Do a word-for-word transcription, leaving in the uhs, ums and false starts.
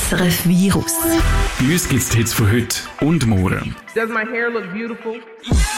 S R F Virus. Bei uns gibt es die Hits von heute und morgen. Does my hair look beautiful?